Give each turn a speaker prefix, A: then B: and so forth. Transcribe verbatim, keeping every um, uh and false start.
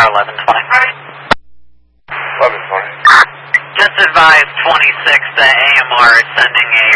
A: R eleven twenty.
B: eleven twenty.
A: Just advise twenty-six to A M R sending a